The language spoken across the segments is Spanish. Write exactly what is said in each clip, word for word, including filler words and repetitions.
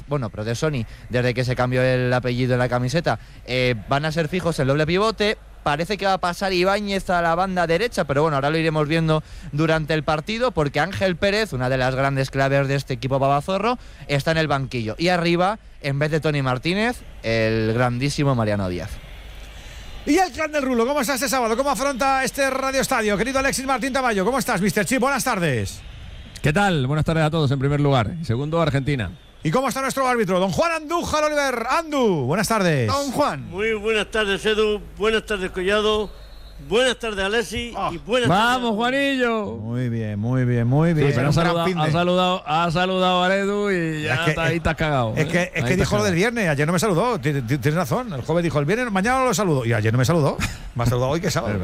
bueno, pero de Sony, desde que se cambió el apellido en la camiseta, eh, van a ser fijos el doble pivote. Parece que va a pasar Ibáñez a la banda derecha, pero bueno, ahora lo iremos viendo durante el partido, porque Ángel Pérez, una de las grandes claves de este equipo babazorro, está en el banquillo. Y arriba, en vez de Tony Martínez, el grandísimo Mariano Díaz. Y el clan del Rulo, ¿cómo está este sábado? ¿Cómo afronta este Radio Estadio? Querido Alexis Martín Tamayo, ¿cómo estás, mister Chip? Buenas tardes. ¿Qué tal? Buenas tardes a todos en primer lugar. Y segundo, Argentina. ¿Y cómo está nuestro árbitro? Don Juan Andújar Oliver. Andu, buenas tardes. Don Juan. Muy buenas tardes, Edu. Buenas tardes, Collado. Buenas tardes, Alexis. Oh. Y buenas ¡Vamos, tardes. Juanillo! Muy bien, muy bien, muy bien. Sí, pero ha saludado, fin de- ha, saludado, ha saludado a Edu y ya Es que- está, ahí te has cagado. Es que, ¿eh? es Ahí que te has dijo lo cagado. del viernes, ayer no me saludó. Tienes tienes razón. El jueves dijo el viernes, mañana no lo saludo. Y ayer no me saludó. Me ha saludado hoy que es sábado.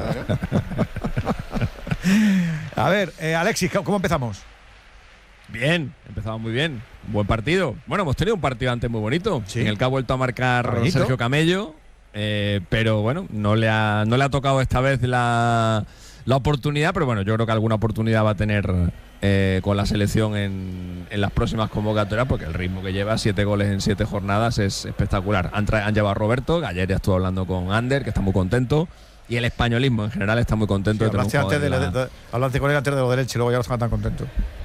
A ver, eh, Alexis, ¿cómo empezamos? Bien, empezamos muy bien. Buen partido. Bueno, hemos tenido un partido antes muy bonito, Sí. en el que ha vuelto a marcar Caballito. Sergio Camello, eh, pero bueno, no le, ha, no le ha tocado esta vez la, la oportunidad, pero bueno, yo creo que alguna oportunidad va a tener eh, con la selección en, en las próximas convocatorias, porque el ritmo que lleva, siete goles en siete jornadas, es espectacular. Han, tra- han llevado a Roberto, que ayer ya estuve hablando con Ander, que está muy contento, y el españolismo en general está muy contento. Sí, de tener un hablaste, antes de jugador lo de de, la- de- hablaste con él antes de lo derecho y luego ya no estaban tan contentos.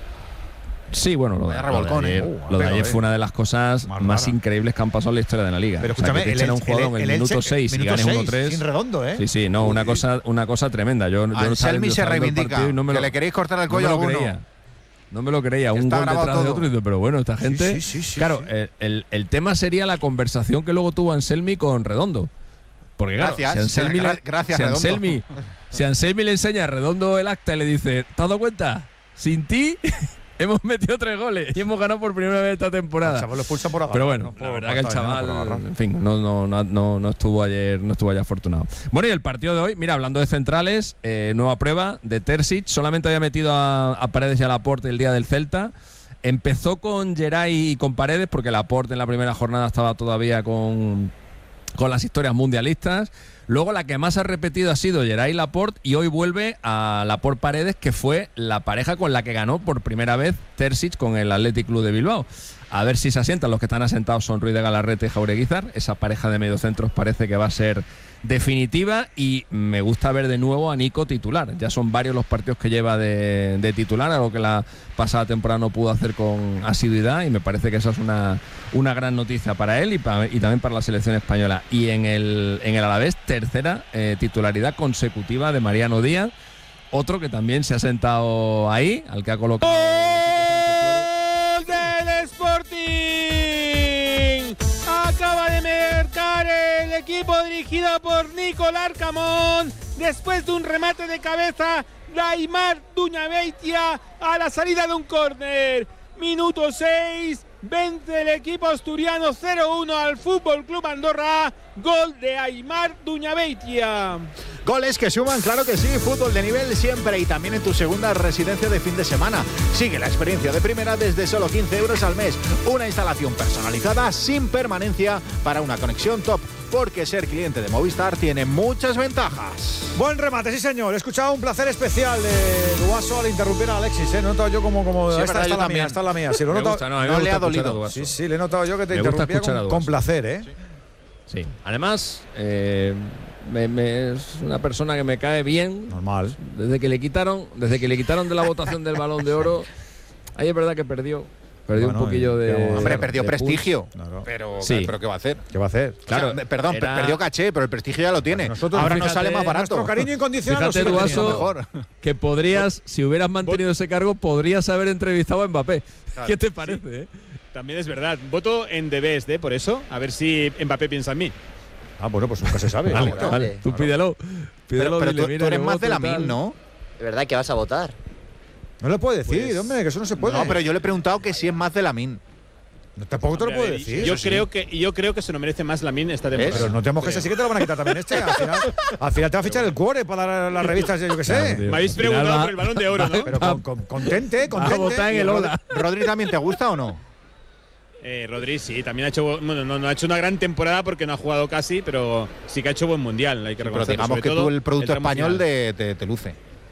Sí, bueno, lo de, Vaya lo de revolcón, ayer, ¿eh? Uh, lo de pero, ayer eh. fue una de las cosas Más más, rara. increíbles que han pasado en la historia de la liga. Pero O sea, escúchame, que te echen a un Elche- jugador en el, minuto Elche- seis y minuto ganes seis, uno tres. sin redondo, ¿eh? Sí, sí, no, Uy. una cosa, una cosa tremenda. Yo, yo no estaba- Anselmi yo se estaba viendo el reivindica. partido y no me que lo, le queréis cortar el no me cuello a lo alguno. creía. No me lo creía. Un Está gol grabado detrás de todo. otro. Y digo, pero bueno, esta gente. sí, sí, sí, claro, sí. El, el- el tema sería la conversación que luego tuvo Anselmi con Redondo. Porque claro, Gracias. si Anselmi, le- Gra- gracias, si Redondo. Anselmi, si Anselmi le enseña a Redondo el acta y le dice, ¿te has dado cuenta? Sin ti hemos metido tres goles y hemos ganado por primera vez esta temporada. El chaval lo expulsan por agarrar. Pero bueno, no por la verdad que el falta de nada, chaval, por agarrar. en fin, no, no, no, no, no estuvo ayer, no estuvo ayer afortunado. Bueno, y el partido de hoy, mira, hablando de centrales, eh, nueva prueba de Terzic, solamente había metido a, a Paredes y a Laporte el día del Celta. Empezó con Geray y con Paredes, porque Laporte en la primera jornada estaba todavía con, con las historias mundialistas. Luego la que más ha repetido ha sido Geray Laporte, y hoy vuelve a Laporte Paredes, que fue la pareja con la que ganó por primera vez Terzic con el Athletic Club de Bilbao. A ver si se asientan. Los que están asentados son Ruiz de Galarrete y Jaureguizar. Esa pareja de mediocentros parece que va a ser definitiva, y me gusta ver de nuevo a Nico titular. Ya son varios los partidos que lleva de, de titular, algo que la pasada temporada no pudo hacer con asiduidad, y me parece que esa es una, una gran noticia para él y, pa, y también para la selección española. Y en el, en el Alavés, tercera eh, titularidad consecutiva de Mariano Díaz, otro que también se ha sentado ahí, al que ha colocado ¡Gol del Sporting! Acaba de marcar el equipo dirigido por Nicolás Camón después de un remate de cabeza de Aimar Duñabeitia a la salida de un córner. Minuto seis, vence el equipo asturiano cero uno al Fútbol Club Andorra. Gol de Aimar Duñabeitia. Goles que suman, claro que sí, fútbol de nivel siempre, y también en tu segunda residencia de fin de semana. Sigue la experiencia de primera desde solo quince euros al mes. Una instalación personalizada sin permanencia para una conexión top, porque ser cliente de Movistar tiene muchas ventajas. Buen remate, sí señor. He escuchado un placer especial de Guaso al interrumpir a Alexis. ¿eh? Lo he notado yo como, como Sí, es esta, verdad, esta yo es la también. mía, esta es la mía. Sí, lo he Me notado. gusta, no, a mí no me le gusta ha dolido. escuchar a Duaso. Sí, sí, le he notado yo que te Me gusta interrumpía escuchar a con, Duaso. con placer, ¿eh? Sí, además eh, me- me- es una persona que me cae bien. Normal. Desde que le quitaron, desde que le quitaron de la votación del Balón de Oro, ahí es verdad que perdió, perdió Bueno, un poquillo y- de. Hombre, Hombre, perdió de prestigio. Claro. Pero, Sí. pero ¿qué va a hacer? ¿Qué va a hacer? Claro, O sea, perdón, era- perdió caché, pero el prestigio ya lo tiene. Nosotros, Ahora nos fíjate, sale más barato. Nuestro cariño incondicional lo Fíjate, sigue Duaso, teniendo. mejor. que podrías, si hubieras mantenido ese cargo, podrías haber entrevistado a Mbappé. ¿Qué te parece? eh? También es verdad. Voto en The Best, ¿eh? Por eso. A ver si Mbappé piensa en mí. Ah, bueno, pues nunca se sabe. Vale, Claro. vale, tú pídelo. Pídelo, Pero, pero dile, tú, mira, tú eres yo más voto de y la tal. min, ¿no? ¿De verdad que vas a votar? No le puede decir, Pues- hombre, que eso no se puede. No, pero yo le he preguntado que si es más de la min. No, tampoco te lo puedo Hombre, decir. Yo eso sí. creo que yo creo que se lo merece más Lamine esta temporada. Pero no te mojes así que te lo van a quitar también este. Al final, al final te va a fichar el cuore para dar las revistas, yo qué Claro, sé. tío. Me habéis Al final preguntado va- por el Balón de Oro, ¿no? Pero con, con- contente, Va a contente. votar en el Rod- Ola. ¿Rodri también te gusta o no? Eh, Rodri sí, también ha hecho bueno, no, no ha hecho una gran temporada porque no ha jugado casi, pero sí que ha hecho buen mundial, hay que Pero reconocerlo. digamos sobre que todo tú el producto tramo español final. de, te, te luce.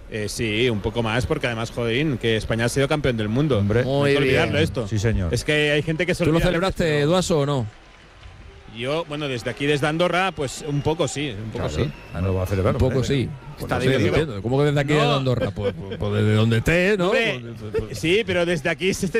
Eh, sí, un poco más, porque además, jodín, que España ha sido campeón del mundo. Hombre. No hay Muy que bien. olvidarlo esto. Sí, señor. Es que hay gente que se ¿Tú lo olvida. celebraste, pero Duaso, o no? Yo, bueno, desde aquí, desde Andorra, pues un poco sí, un poco Claro, sí. no lo va a celebrar. Un poco hombre. sí. Está No sé, divertido. entiendo. ¿Cómo que desde aquí No. de Andorra? Pues, pues- pues desde donde esté, ¿no? Hombre, Pues- pues- sí, pero desde aquí se